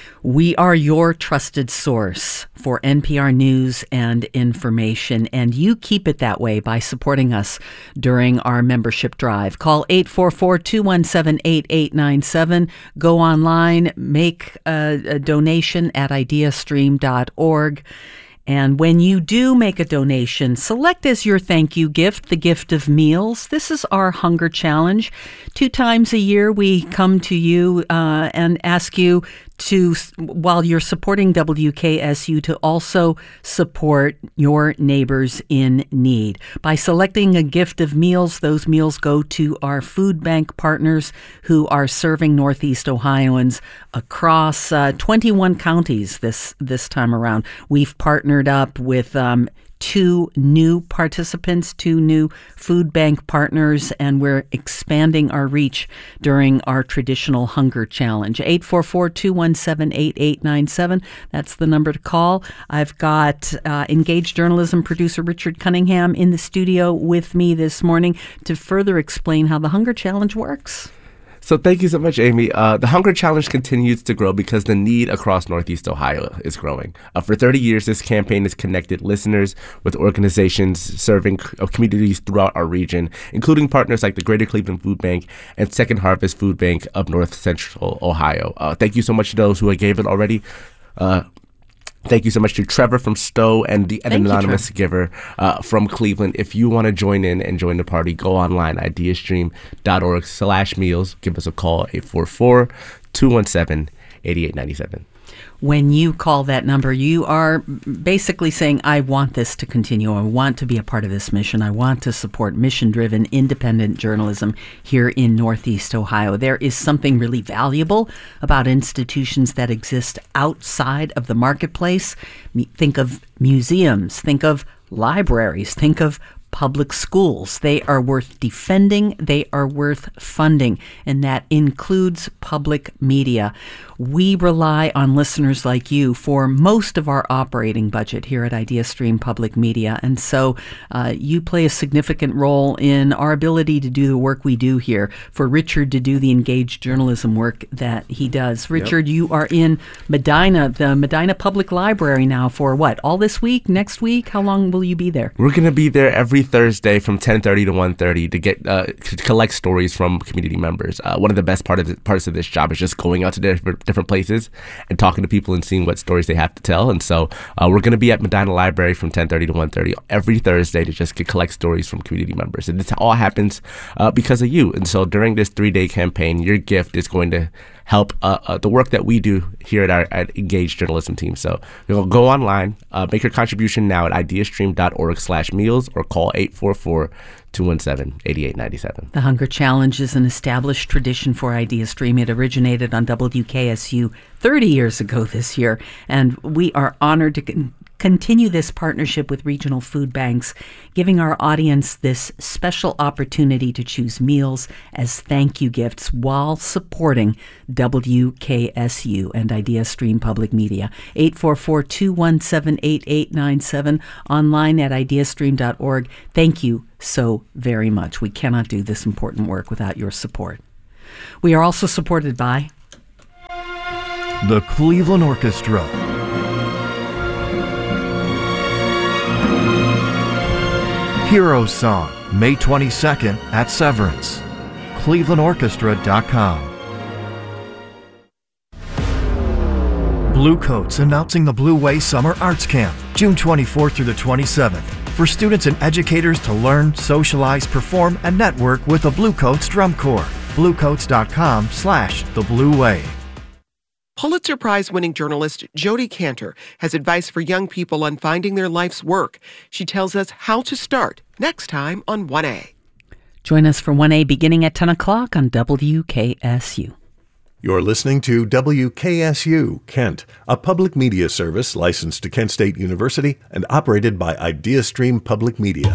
We are your trusted source for N P R news and information, and you keep it that way by supporting us during our membership drive. Call eight four four, two one seven, eight eight nine seven. Go online, make a, a donation at ideastream dot org. And when you do make a donation, select as your thank you gift the gift of meals. This is our hunger challenge. Two times a year, we come to you uh, and ask you to, while you're supporting W K S U, to also support your neighbors in need. By selecting a gift of meals, those meals go to our food bank partners who are serving Northeast Ohioans across uh, twenty-one counties this this time around. We've partnered up with um, two new participants, two new food bank partners, and we're expanding our reach during our traditional hunger challenge. eight four four, two one seven, eight eight nine seven. That's the number to call. I've got uh, Engaged journalism producer Richard Cunningham in the studio with me this morning to further explain how the hunger challenge works. So thank you so much, Amy. Uh, the Hunger Challenge continues to grow because the need across Northeast Ohio is growing. Uh, for thirty years, this campaign has connected listeners with organizations serving uh, communities throughout our region, including partners like the Greater Cleveland Food Bank and Second Harvest Food Bank of North Central Ohio. Uh, thank you so much to those who gave it already. Uh, Thank you so much to Trevor from Stowe and the and an anonymous you, giver uh, from Cleveland. If you want to join in and join the party, go online, ideastream dot org slash meals. Give us a call, eight four four, two one seven, eight eight nine seven. When you call that number, you are basically saying, I want this to continue. I want to be a part of this mission. I want to support mission-driven, independent journalism here in Northeast Ohio. There is something really valuable about institutions that exist outside of the marketplace. Think of museums. Think of libraries. Think of public schools. They are worth defending. They are worth funding, and that includes public media. We rely on listeners like you for most of our operating budget here at IdeaStream Public Media, and so uh, you play a significant role in our ability to do the work we do here, for Richard to do the engaged journalism work that he does. Richard, yep. You are in Medina, the Medina Public Library now for what, all this week, next week? How long will you be there? We're going to be there every every Thursday from ten thirty to one thirty to get uh, to collect stories from community members. Uh, one of the best part of the, parts of this job is just going out to different, different places and talking to people and seeing what stories they have to tell. And so uh, we're going to be at Medina Library from ten thirty to one thirty every Thursday to just get, collect stories from community members. And this all happens uh, because of you. And so during this three-day campaign, your gift is going to help uh, uh, the work that we do here at our at Engaged Journalism team. So you'll go online, uh, make your contribution now at ideastream.org slash meals or call eight four four, two one seven, eight eight nine seven. The Hunger Challenge is an established tradition for IdeaStream. It originated on W K S U thirty years ago this year, and we are honored to con- continue this partnership with regional food banks, giving our audience this special opportunity to choose meals as thank you gifts while supporting W K S U and IdeaStream Public Media. eight four four, two one seven, eight eight nine seven, online at ideastream dot org. Thank you so very much. We cannot do this important work without your support. We are also supported by the Cleveland Orchestra, Heroes Song, May twenty-second at Severance, cleveland orchestra dot com. Blue Coats announcing the Blue Way Summer Arts Camp, June twenty-fourth through the twenty-seventh, for students and educators to learn, socialize, perform, and network with the Blue Coats Drum Corps. bluecoats.com slash the Blue Way. Pulitzer Prize-winning journalist Jodi Kantor has advice for young people on finding their life's work. She tells us how to start next time on one A. Join us for one A beginning at ten o'clock on W K S U. You're listening to W K S U, Kent, a public media service licensed to Kent State University and operated by IdeaStream Public Media.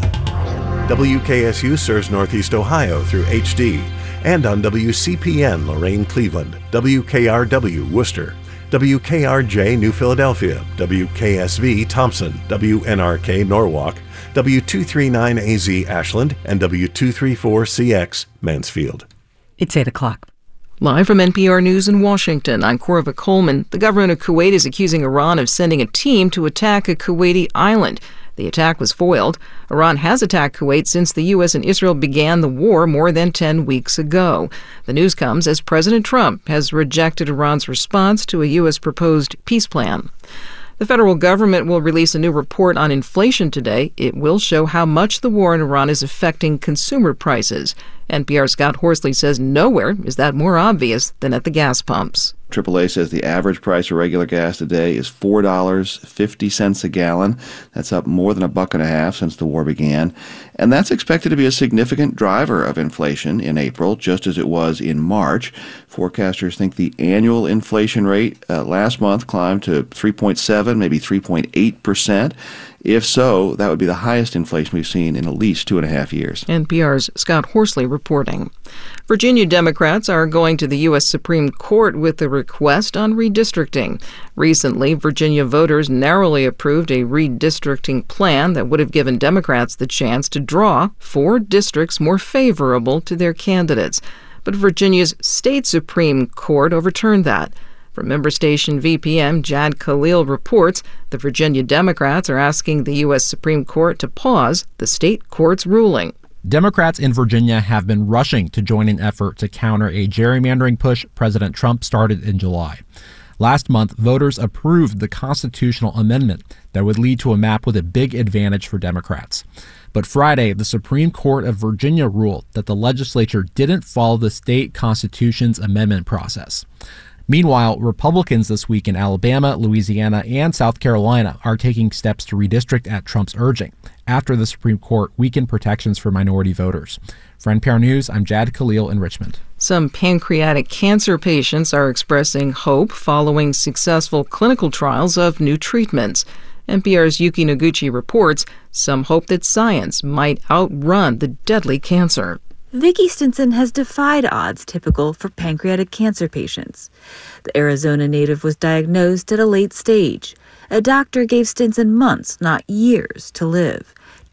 W K S U serves Northeast Ohio through H D and on W C P N Lorain Cleveland, W K R W Worcester, W K R J New Philadelphia, W K S V Thompson, W N R K Norwalk, W two thirty-nine A Z Ashland, and W two thirty-four C X Mansfield. It's eight o'clock. Live from N P R News in Washington, I'm Corva Coleman. The government of Kuwait is accusing Iran of sending a team to attack a Kuwaiti island. The attack was foiled. Iran has attacked Kuwait since the U S and Israel began the war more than ten weeks ago. The news comes as President Trump has rejected Iran's response to a U S proposed peace plan. The federal government will release a new report on inflation today. It will show how much the war in Iran is affecting consumer prices. N P R's Scott Horsley says nowhere is that more obvious than at the gas pumps. triple A says the average price of regular gas today is four dollars and fifty cents a gallon. That's up more than a buck and a half since the war began. And that's expected to be a significant driver of inflation in April, just as it was in March. Forecasters think the annual inflation rate uh, last month climbed to three point seven, maybe three point eight percent. If so, that would be the highest inflation we've seen in at least two and a half years. N P R's Scott Horsley reporting. Virginia Democrats are going to the U S Supreme Court with a request on redistricting. Recently, Virginia voters narrowly approved a redistricting plan that would have given Democrats the chance to draw four districts more favorable to their candidates. But Virginia's state Supreme Court overturned that. From member station V P M, Jad Khalil reports the Virginia Democrats are asking the U S Supreme Court to pause the state court's ruling. Democrats in Virginia have been rushing to join an effort to counter a gerrymandering push President Trump started in July. Last month, voters approved the constitutional amendment that would lead to a map with a big advantage for Democrats. But Friday, the Supreme Court of Virginia ruled that the legislature didn't follow the state constitution's amendment process. Meanwhile, Republicans this week in Alabama, Louisiana, and South Carolina are taking steps to redistrict at Trump's urging after the Supreme Court weakened protections for minority voters. For N P R News, I'm Jad Khalil in Richmond. Some pancreatic cancer patients are expressing hope following successful clinical trials of new treatments. N P R's Yuki Noguchi reports some hope that science might outrun the deadly cancer. Vicki Stinson has defied odds typical for pancreatic cancer patients. The Arizona native was diagnosed at a late stage. A doctor gave Stinson months, not years, to live.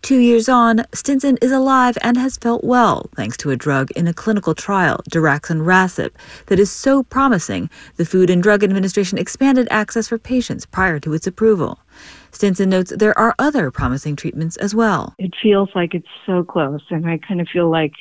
Two years on, Stinson is alive and has felt well thanks to a drug in a clinical trial, daraxonrasib, that is so promising the Food and Drug Administration expanded access for patients prior to its approval. Stinson notes there are other promising treatments as well. It feels like it's so close, and I kind of feel like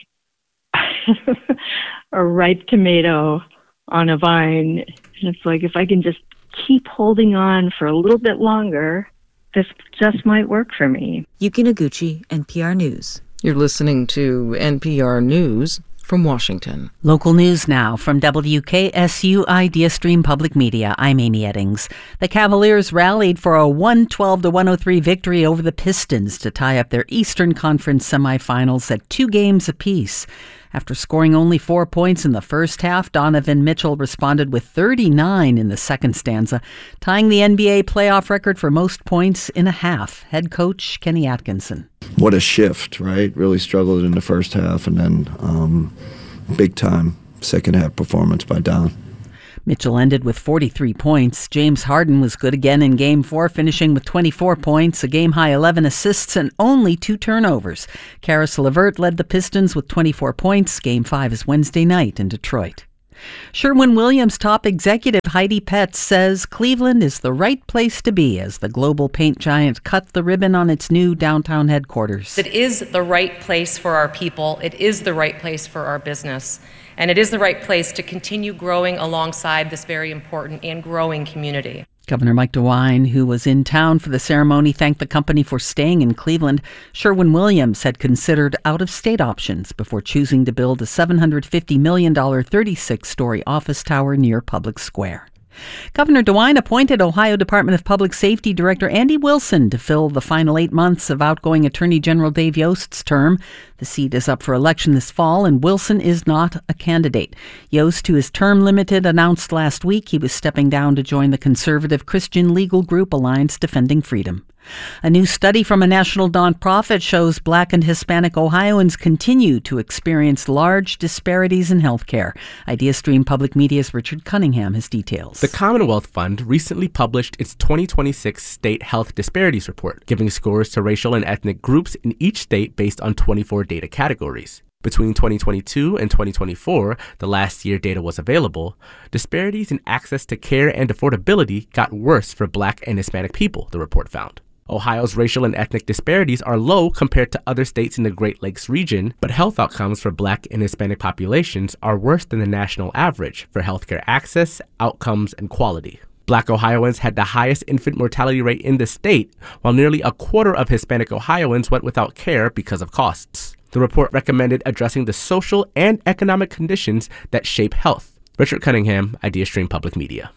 a ripe tomato on a vine. And it's like, if I can just keep holding on for a little bit longer, this just might work for me. Yuki Noguchi, N P R News. You're listening to N P R News from Washington. Local news now from W K S U IdeaStream Public Media. I'm Amy Eddings. The Cavaliers rallied for a one twelve to one oh three victory over the Pistons to tie up their Eastern Conference semifinals at two games apiece. After scoring only four points in the first half, Donovan Mitchell responded with thirty-nine in the second stanza, tying the N B A playoff record for most points in a half. Head coach Kenny Atkinson. What a shift, right? Really struggled in the first half, and then um, big time second half performance by Don. Mitchell ended with forty-three points. James Harden was good again in Game four, finishing with twenty-four points, a game-high eleven assists, and only two turnovers. Karis LeVert led the Pistons with twenty-four points. Game five is Wednesday night in Detroit. Sherwin-Williams top executive Heidi Petz says Cleveland is the right place to be as the global paint giant cut the ribbon on its new downtown headquarters. It is the right place for our people. It is the right place for our business. And it is the right place to continue growing alongside this very important and growing community. Governor Mike DeWine, who was in town for the ceremony, thanked the company for staying in Cleveland. Sherwin-Williams had considered out-of-state options before choosing to build a seven hundred fifty million dollars thirty-six story office tower near Public Square. Governor DeWine appointed Ohio Department of Public Safety Director Andy Wilson to fill the final eight months of outgoing Attorney General Dave Yost's term. The seat is up for election this fall, and Wilson is not a candidate. Yost, who is term limited, announced last week he was stepping down to join the conservative Christian legal group Alliance Defending Freedom. A new study from a national nonprofit shows Black and Hispanic Ohioans continue to experience large disparities in health care. IdeaStream Public Media's Richard Cunningham has details. The Commonwealth Fund recently published its twenty twenty-six State Health Disparities Report, giving scores to racial and ethnic groups in each state based on twenty-four data categories. Between twenty twenty-two and twenty twenty-four, the last year data was available, disparities in access to care and affordability got worse for Black and Hispanic people, the report found. Ohio's racial and ethnic disparities are low compared to other states in the Great Lakes region, but health outcomes for Black and Hispanic populations are worse than the national average for healthcare access, outcomes, and quality. Black Ohioans had the highest infant mortality rate in the state, while nearly a quarter of Hispanic Ohioans went without care because of costs. The report recommended addressing the social and economic conditions that shape health. Richard Cunningham, IdeaStream Public Media.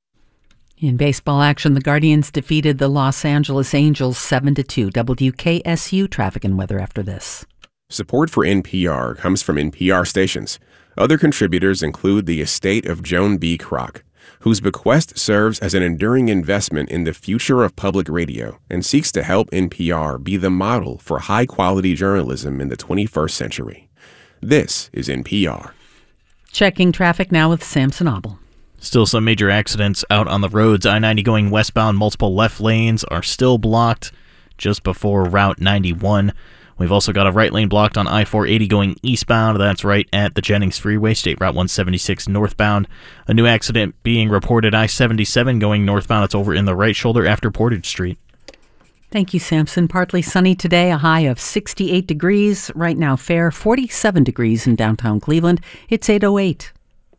In baseball action, the Guardians defeated the Los Angeles Angels seven to two. W K S U traffic and weather after this. Support for N P R comes from N P R stations. Other contributors include the estate of Joan B. Kroc, whose bequest serves as an enduring investment in the future of public radio and seeks to help N P R be the model for high-quality journalism in the twenty-first century. This is N P R. Checking traffic now with Samson Abel. Still some major accidents out on the roads. I ninety going westbound, multiple left lanes are still blocked just before Route ninety-one. We've also got a right lane blocked on I four eighty going eastbound. That's right at the Jennings Freeway, State Route one seventy-six northbound. A new accident being reported I seventy-seven going northbound. It's over in the right shoulder after Portage Street. Thank you, Samson. Partly sunny today, a high of sixty-eight degrees. Right now, fair, forty-seven degrees in downtown Cleveland. It's eight oh eight.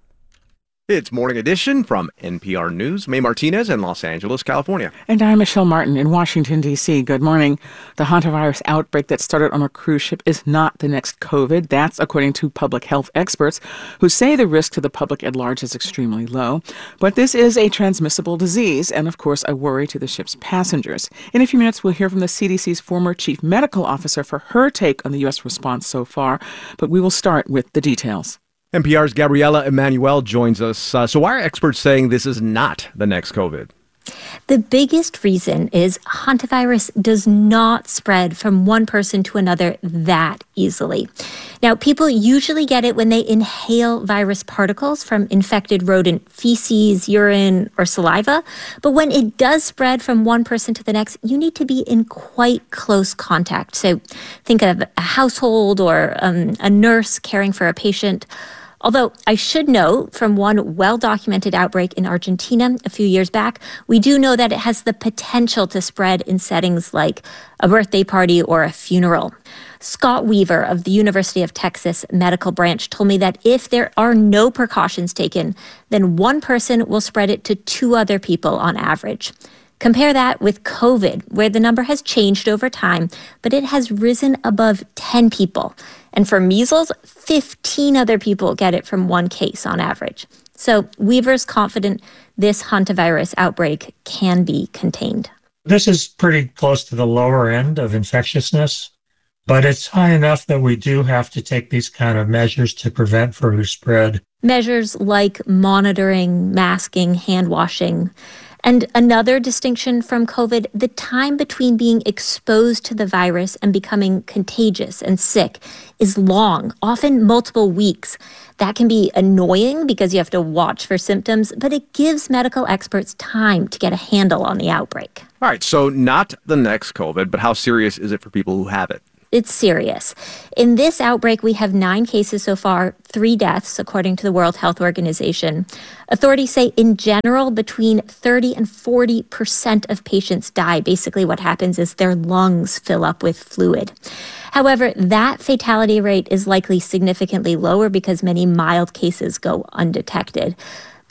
It's Morning Edition from N P R News. Mae Martinez in Los Angeles, California. And I'm Michelle Martin in Washington, D C Good morning. The hantavirus outbreak that started on a cruise ship is not the next COVID. That's according to public health experts who say the risk to the public at large is extremely low. But this is a transmissible disease and, of course, a worry to the ship's passengers. In a few minutes, we'll hear from the C D C's former chief medical officer for her take on the U S response so far. But we will start with the details. N P R's Gabriela Emanuel joins us. Uh, so why are experts saying this is not the next COVID? The biggest reason is hantavirus does not spread from one person to another that easily. Now, people usually get it when they inhale virus particles from infected rodent feces, urine, or saliva. But when it does spread from one person to the next, you need to be in quite close contact. So think of a household or um, a nurse caring for a patient. Although I should note from one well-documented outbreak in Argentina a few years back, we do know that it has the potential to spread in settings like a birthday party or a funeral. Scott Weaver of the University of Texas Medical Branch told me that if there are no precautions taken, then one person will spread it to two other people on average. Compare that with COVID, where the number has changed over time, but it has risen above ten people. And for measles, fifteen other people get it from one case on average. So Weaver's confident this hantavirus outbreak can be contained. This is pretty close to the lower end of infectiousness, but it's high enough that we do have to take these kind of measures to prevent further spread. Measures like monitoring, masking, hand washing. And another distinction from COVID, the time between being exposed to the virus and becoming contagious and sick is long, often multiple weeks. That can be annoying because you have to watch for symptoms, but it gives medical experts time to get a handle on the outbreak. All right, so not the next COVID, but how serious is it for people who have it? It's serious. In this outbreak, we have nine cases so far, three deaths, according to the World Health Organization. Authorities say, in general, between thirty and forty percent of patients die. Basically, what happens is their lungs fill up with fluid. However, that fatality rate is likely significantly lower because many mild cases go undetected.